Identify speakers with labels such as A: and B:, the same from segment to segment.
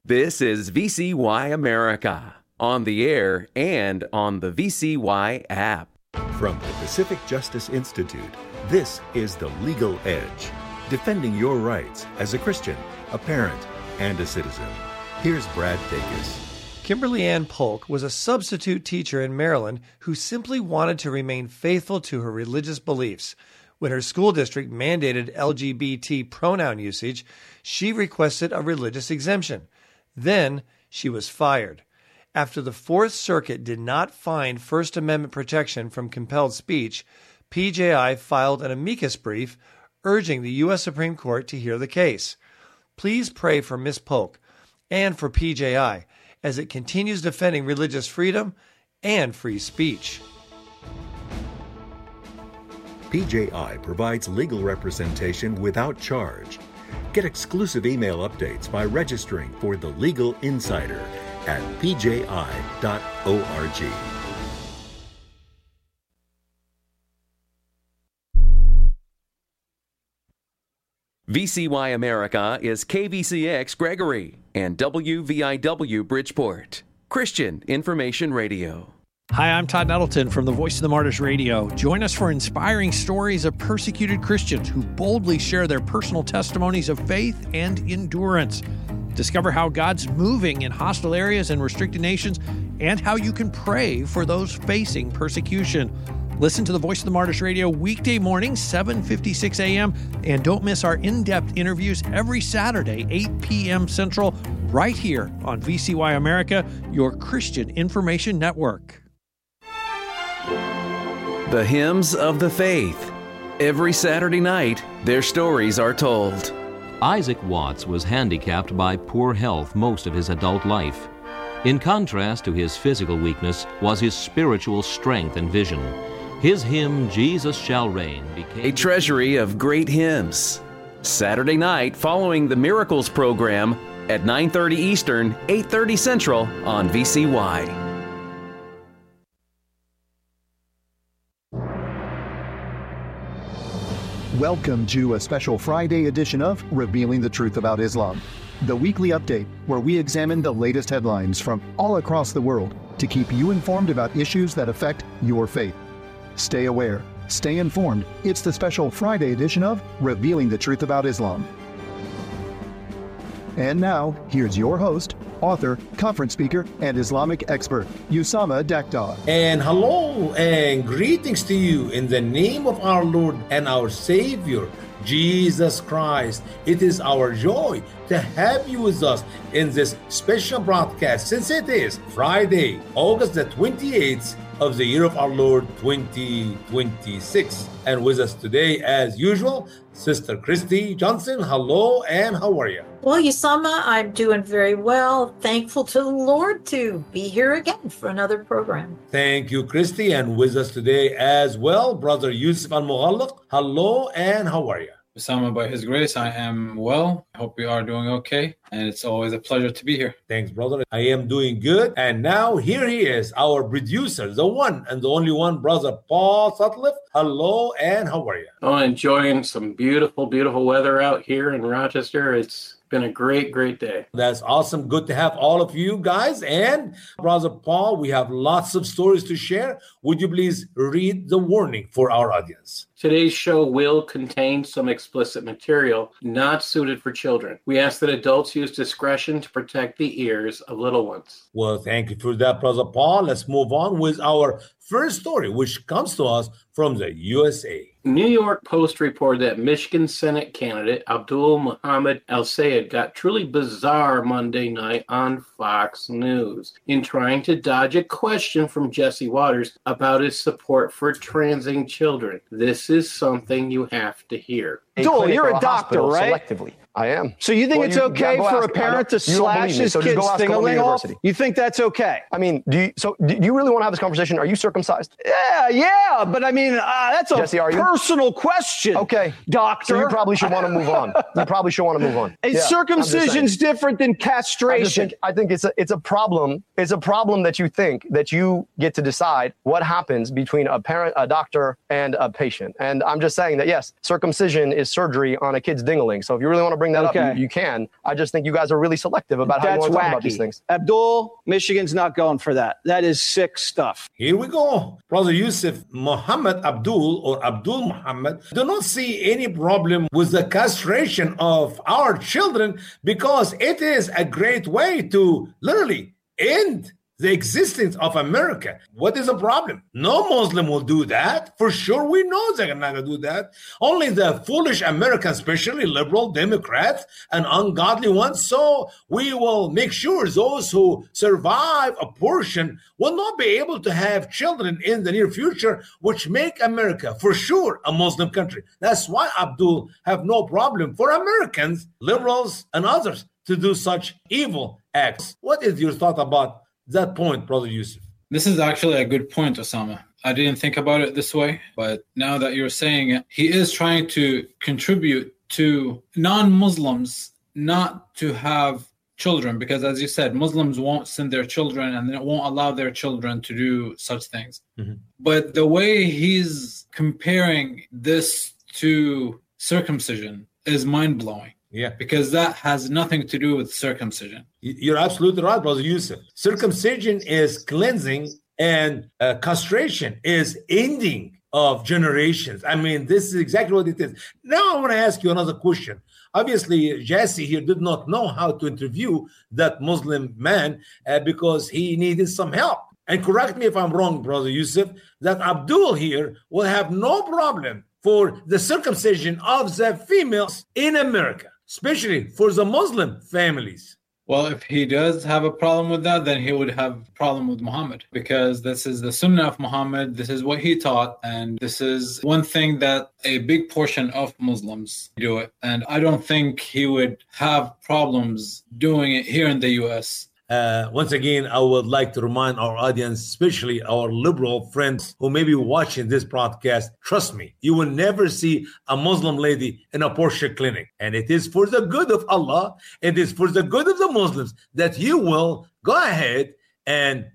A: This is VCY America, on the air and on the VCY app.
B: From the Pacific Justice Institute, this is The Legal Edge, defending your rights as a Christian, a parent, and a citizen. Here's Brad Dacus.
C: Kimberly Ann Polk was a substitute teacher in Maryland who simply wanted to remain faithful to her religious beliefs. When her school district mandated LGBT pronoun usage, she requested a religious exemption. Then she was fired. After the Fourth Circuit did not find First Amendment protection from compelled speech, PJI filed an amicus brief urging the U.S. Supreme Court to hear the case. Please pray for Ms. Polk and for PJI as it continues defending religious freedom and free speech.
B: PJI provides legal representation without charge. Get exclusive email updates by registering for The Legal Insider at pji.org.
A: VCY America is KVCX Gregory and WVIW Bridgeport, Christian Information Radio.
D: Hi, I'm Todd Nettleton from the Voice of the Martyrs Radio. Join us for inspiring stories of persecuted Christians who boldly share their personal testimonies of faith and endurance. Discover how God's moving in hostile areas and restricted nations and how you can pray for those facing persecution. Listen to the Voice of the Martyrs Radio weekday mornings, 7:56 a.m., and don't miss our in-depth interviews every Saturday, 8 p.m. Central, right here on VCY America, your Christian Information Network.
A: The Hymns of the Faith. Every Saturday night, their stories are told.
E: Isaac Watts was handicapped by poor health most of his adult life. In contrast to his physical weakness was his spiritual strength and vision. His hymn, Jesus Shall Reign, became
A: a treasury of great hymns. Saturday night following the Miracles program at 9:30 Eastern, 8:30 Central on VCY.
F: Welcome to a special Friday edition of Revealing the Truth About Islam, the weekly update where we examine the latest headlines from all across the world to keep you informed about issues that affect your faith. Stay aware, stay informed. It's the special Friday edition of Revealing the Truth About Islam. And now, here's your host, author, conference speaker, and Islamic expert, Usama Daktar.
G: And hello and greetings to you in the name of our Lord and our Savior, Jesus Christ. It is our joy to have you with us in this special broadcast, since it is Friday, August the 28th of the year of our Lord 2026. And with us today, as usual, Sister Christy Johnson. Hello, and how are you?
H: Well, Usama, I'm doing very well. Thankful to the Lord to be here again for another program.
G: Thank you, Christy. And with us today as well, Brother Yusuf Al-Mughallaq. Hello, and how are you?
I: Usama, by His grace, I am well. I hope you are doing okay. And it's always a pleasure to be here.
G: Thanks, brother. I am doing good. And now here he is, our producer, the one and the only one, Brother Paul Sutcliffe. Hello, and how are you?
J: Oh, enjoying some beautiful, beautiful weather out here in Rochester. It's been a great, great day.
G: That's awesome. Good to have all of you guys. And Brother Paul, we have lots of stories to share. Would you please read the warning for our audience?
J: Today's show will contain some explicit material not suited for children. We ask that adults use discretion to protect the ears of little ones.
G: Well, thank you for that, Brother Paul. Let's move on with our first story, which comes to us from the USA.
J: New York Post reported that Michigan Senate candidate Abdul Muhammad al-Sayed got truly bizarre Monday night on Fox News in trying to dodge a question from Jesse Waters about his support for transing children. This is something you have to hear.
K: Abdul, you're a doctor, right?
L: Selectively. I am.
K: So you think it's okay for a parent to slash his kid's ding-a-ling off? You think that's okay?
L: I mean, do you really want to have this conversation? Are you circumcised?
K: Yeah, but I mean, that's a
L: Jesse,
K: personal question.
L: Okay,
K: doctor.
L: So you probably should want to move on.
K: Circumcision's different than castration.
L: I think it's a problem. It's a problem that you think that you get to decide what happens between a parent, a doctor, and a patient. And I'm just saying that yes, circumcision is surgery on a kid's ding-a-ling. So if you really want to bring bring that up, you can. I just think you guys are really selective about how you want to talk about these things.
K: Abdul, Michigan's not going for that. That is sick stuff.
G: Here we go. Brother Yusuf, Muhammad Abdul or Abdul Muhammad do not see any problem with the castration of our children because it is a great way to literally end the existence of America. What is the problem? No Muslim will do that. For sure, we know they're not going to do that. Only the foolish Americans, especially liberal Democrats and ungodly ones. So we will make sure those who survive abortion will not be able to have children in the near future, which make America, for sure, a Muslim country. That's why Abdul have no problem for Americans, liberals, and others to do such evil acts. What is your thought about that point, Brother Yusuf?
I: This is actually a good point, Osama. I didn't think about it this way, but now that you're saying it, he is trying to contribute to non-Muslims not to have children, because as you said, Muslims won't send their children and they won't allow their children to do such things. Mm-hmm. But the way he's comparing this to circumcision is mind-blowing.
G: Yeah,
I: because that has nothing to do with circumcision.
G: You're absolutely right, Brother Yusuf. Circumcision is cleansing and castration is ending of generations. I mean, this is exactly what it is. Now I want to ask you another question. Obviously, Jassy here did not know how to interview that Muslim man because he needed some help. And correct me if I'm wrong, Brother Yusuf, that Abdul here will have no problem for the circumcision of the females in America, especially for the Muslim families.
I: Well, if he does have a problem with that, then he would have a problem with Muhammad, because this is the Sunnah of Muhammad. This is what he taught. And this is one thing that a big portion of Muslims do it. And I don't think he would have problems doing it here in the U.S.
G: Once again, I would like to remind our audience, especially our liberal friends who may be watching this broadcast, trust me, you will never see a Muslim lady in a abortion clinic. And it is for the good of Allah, it is for the good of the Muslims that you will go ahead and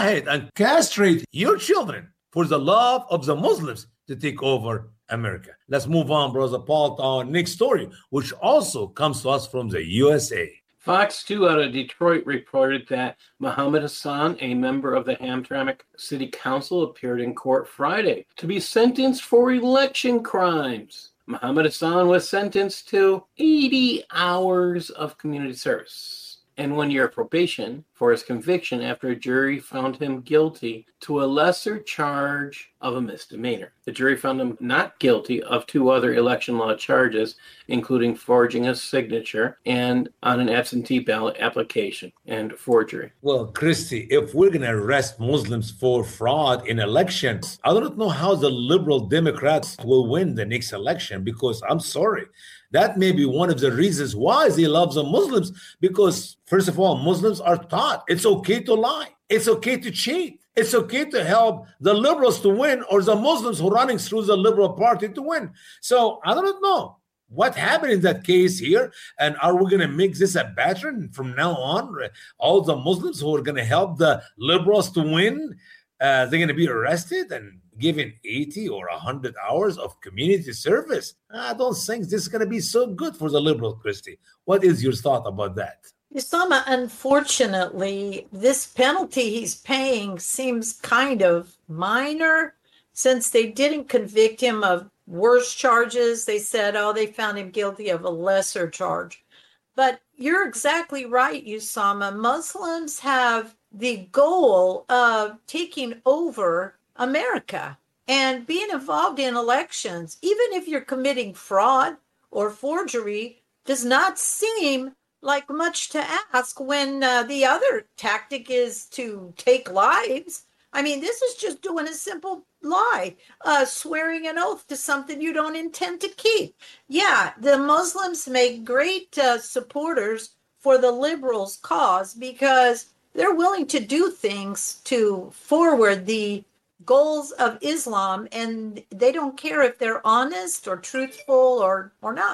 G: castrate your children for the love of the Muslims to take over America. Let's move on, Brother Paul, to our next story, which also comes to us from the USA.
J: Fox 2 out of Detroit reported that Muhammad Hassan, a member of the Hamtramck City Council, appeared in court Friday to be sentenced for election crimes. Muhammad Hassan was sentenced to 80 hours of community service and 1 year probation for his conviction after a jury found him guilty to a lesser charge of a misdemeanor. The jury found him not guilty of 2 other election law charges, including forging a signature and on an absentee ballot application and forgery.
G: Well, Christy, if we're going to arrest Muslims for fraud in elections, I don't know how the liberal Democrats will win the next election, because I'm sorry, that may be one of the reasons why they love the Muslims, because first of all, Muslims are taught it's okay to lie. It's okay to cheat. It's okay to help the liberals to win, or the Muslims who are running through the liberal party to win. So I don't know what happened in that case here. And are we going to make this a pattern from now on? All the Muslims who are going to help the liberals to win, they're going to be arrested and given 80 or 100 hours of community service. I don't think this is going to be so good for the liberal, Christy. What is your thought about that?
H: Usama, unfortunately, this penalty he's paying seems kind of minor, since they didn't convict him of worse charges. They said, they found him guilty of a lesser charge. But you're exactly right, Usama. Muslims have the goal of taking over America and being involved in elections, even if you're committing fraud or forgery, does not seem like much to ask when the other tactic is to take lives. I mean, this is just doing a simple lie, swearing an oath to something you don't intend to keep. Yeah, the Muslims make great supporters for the liberals' cause, because they're willing to do things to forward the goals of Islam, and they don't care if they're honest or truthful or not.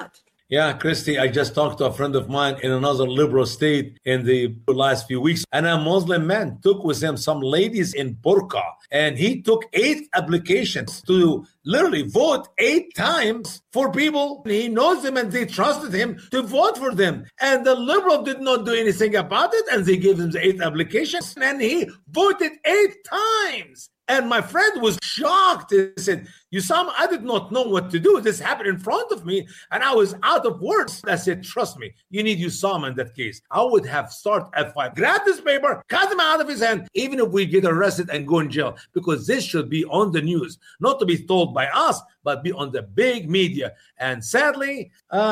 G: Yeah, Christy, I just talked to a friend of mine in another liberal state in the last few weeks, and a Muslim man took with him some ladies in burqa, and he took 8 applications to literally vote 8 times for people. He knows them and they trusted him to vote for them. And the liberal did not do anything about it, and they gave him the 8 applications, and he voted 8 times. And my friend was shocked. He said, Usama, I did not know what to do. This happened in front of me, and I was out of words. I said, trust me, you need Usama in that case. I would have started F5, grab this paper, cut him out of his hand, even if we get arrested and go in jail, because this should be on the news, not to be told by us, but be on the big media. And sadly,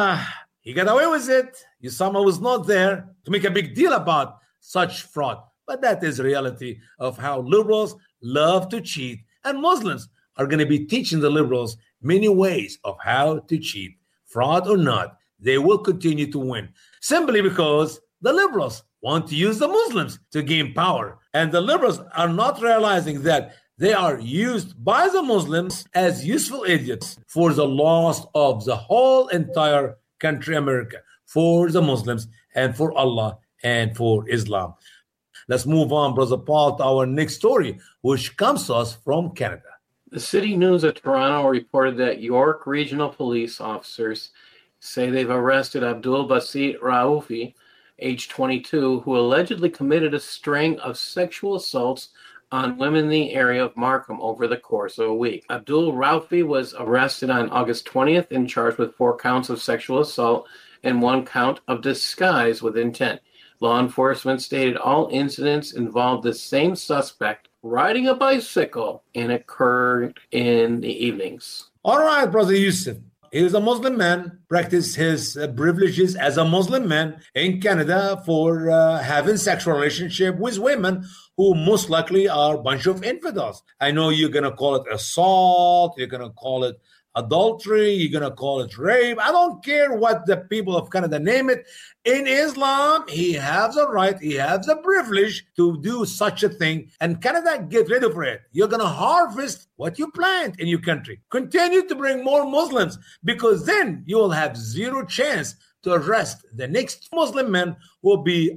G: he got away with it. Usama was not there to make a big deal about such fraud. But that is reality of how liberals love to cheat, and Muslims are going to be teaching the liberals many ways of how to cheat. Fraud or not, they will continue to win, simply because the liberals want to use the Muslims to gain power, and the liberals are not realizing that they are used by the Muslims as useful idiots for the loss of the whole entire country, America, for the Muslims and for Allah and for Islam. Let's move on, Brother Paul, to our next story, which comes to us from Canada.
J: The City News of Toronto reported that York Regional Police officers say they've arrested Abdul Basit Raufi, age 22, who allegedly committed a string of sexual assaults on women in the area of Markham over the course of a week. Abdul Raufi was arrested on August 20th and charged with 4 counts of sexual assault and 1 count of disguise with intent. Law enforcement stated all incidents involved the same suspect riding a bicycle and occurred in the evenings.
G: All right, Brother Yusuf. He is a Muslim man, practiced his privileges as a Muslim man in Canada for having sexual relationship with women who most likely are a bunch of infidels. I know you're going to call it assault, you're going to call it adultery, you're going to call it rape. I don't care what the people of Canada name it. In Islam, he has the right, he has the privilege to do such a thing. And Canada, get ready for it. You're going to harvest what you plant in your country. Continue to bring more Muslims, because then you will have zero chance to arrest the next Muslim man who will be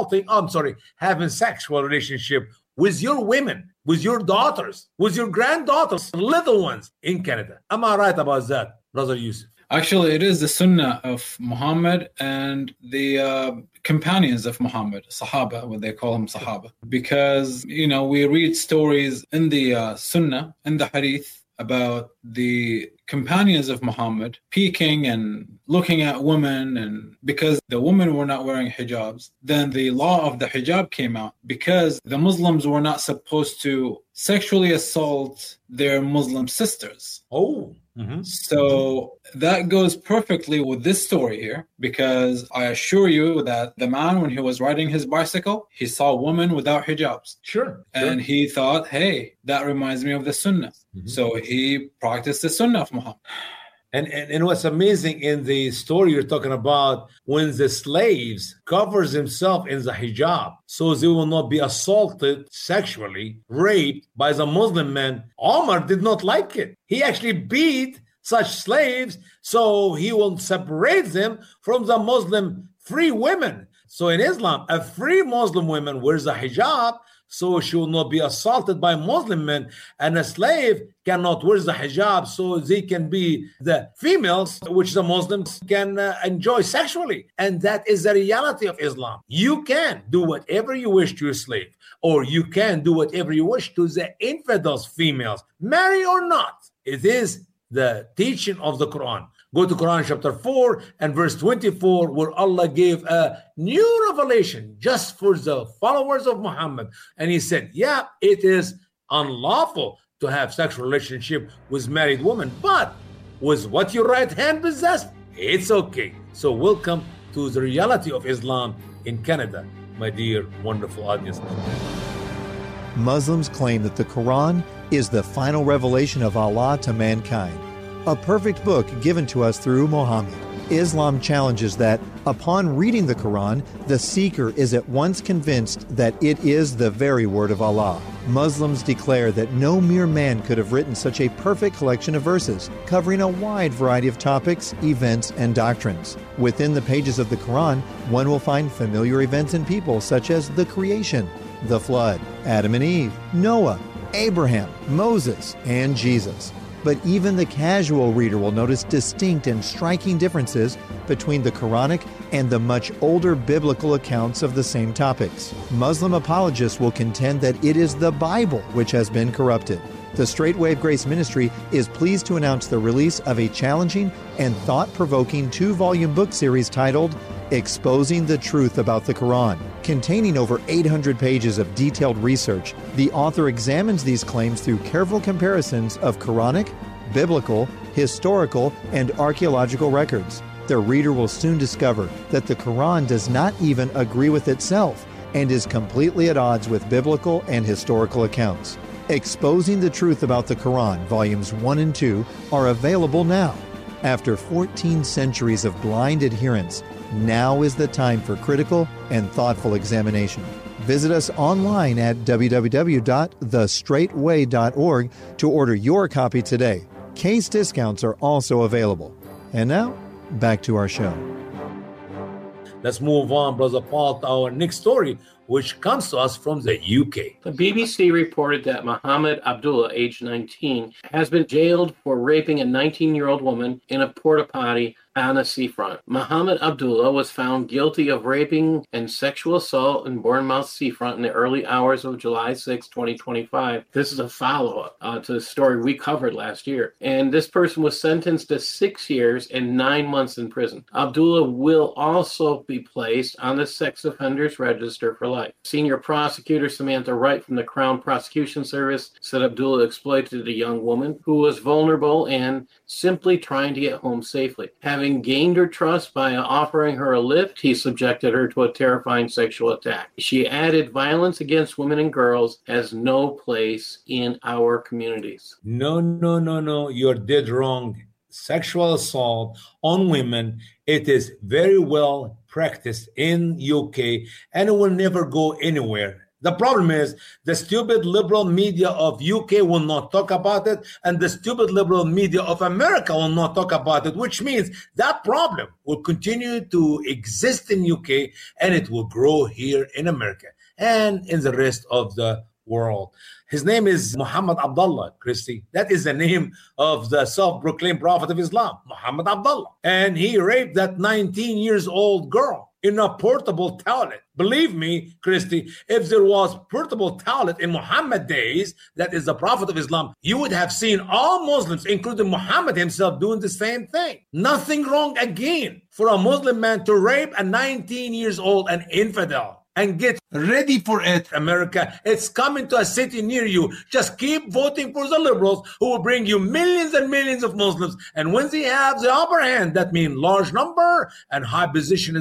G: having sexual relationship with your women, with your daughters, with your granddaughters, little ones in Canada. Am I right about that, Brother Yusuf?
I: Actually, it is the Sunnah of Muhammad and the companions of Muhammad, Sahaba, what they call them Sahaba. Because, we read stories in the Sunnah, in the Hadith, about the companions of Muhammad peeking and looking at women, and because the women were not wearing hijabs, then the law of the hijab came out, because the Muslims were not supposed to sexually assault their Muslim sisters.
G: Oh.
I: Mm-hmm. So that goes perfectly with this story here, because I assure you that the man, when he was riding his bicycle, he saw women without hijabs.
G: Sure.
I: And he thought, hey, that reminds me of the Sunnah. Mm-hmm. So he practiced the Sunnah of Muhammad.
G: And what's amazing in the story you're talking about, when the slaves covers himself in the hijab, so they will not be assaulted sexually, raped by the Muslim men, Omar did not like it. He actually beat such slaves, so he will separate them from the Muslim free women. So in Islam, a free Muslim woman wears a hijab, so she will not be assaulted by Muslim men, and a slave cannot wear the hijab, so they can be the females which the Muslims can enjoy sexually. And that is the reality of Islam. You can do whatever you wish to your slave, or you can do whatever you wish to the infidels females, marry or not. It is the teaching of the Quran. Go to Quran chapter 4 and verse 24, where Allah gave a new revelation just for the followers of Muhammad. And he said, yeah, it is unlawful to have sexual relationship with married women, but with what your right hand possessed, it's okay. So welcome to the reality of Islam in Canada, my dear, wonderful audience.
M: Muslims claim that the Quran is the final revelation of Allah to mankind, a perfect book given to us through Muhammad. Islam challenges that, upon reading the Quran, the seeker is at once convinced that it is the very word of Allah. Muslims declare that no mere man could have written such a perfect collection of verses, covering a wide variety of topics, events, and doctrines. Within the pages of the Quran, one will find familiar events and people such as the creation, the flood, Adam and Eve, Noah, Abraham, Moses, and Jesus. But even the casual reader will notice distinct and striking differences between the Quranic and the much older biblical accounts of the same topics. Muslim apologists will contend that it is the Bible which has been corrupted. The Straight Wave Grace Ministry is pleased to announce the release of a challenging and thought-provoking 2-volume book series titled Exposing the Truth About the Quran. Containing over 800 pages of detailed research, the author examines these claims through careful comparisons of Quranic, biblical, historical, and archaeological records. The reader will soon discover that the Quran does not even agree with itself and is completely at odds with biblical and historical accounts. Exposing the Truth About the Quran, Volumes 1 and 2, are available now. After 14 centuries of blind adherence, now is the time for critical and thoughtful examination. Visit us online at www.thestraightway.org to order your copy today. Case discounts are also available. And now, back to our show.
G: Let's move on, Brother Paul, to our next story, which comes to us from the UK.
J: The BBC reported that Muhammad Abdullah, age 19, has been jailed for raping a 19-year-old woman in a porta potty on a seafront. Muhammad Abdullah was found guilty of raping and sexual assault in Bournemouth seafront in the early hours of July 6, 2025. This is a follow-up to the story we covered last year. And this person was sentenced to 6 years and 9 months in prison. Abdullah will also be placed on the sex offenders register for life. Senior prosecutor Samantha Wright from the Crown Prosecution Service said Abdullah exploited a young woman who was vulnerable and simply trying to get home safely. Having gained her trust by offering her a lift, he subjected her to a terrifying sexual attack. She added, violence against women and girls has no place in our communities.
G: No. You're dead wrong. Sexual assault on women, it is very well practiced in UK and it will never go anywhere. The problem is the stupid liberal media of UK will not talk about it, and the stupid liberal media of America will not talk about it, which means that problem will continue to exist in UK and it will grow here in America and in the rest of the world. His name is Muhammad Abdullah, Christy. That is the name of the self-proclaimed prophet of Islam, Muhammad Abdullah. And he raped that 19-year-old girl in a portable toilet. Believe me, Christy, if there was portable toilet in Muhammad days, that is the prophet of Islam, you would have seen all Muslims, including Muhammad himself, doing the same thing. Nothing wrong again for a Muslim man to rape a 19-year-old, an infidel. And get ready for it, America. It's coming to a city near you. Just keep voting for the liberals who will bring you millions and millions of Muslims. And when they have the upper hand, that means large number and high position in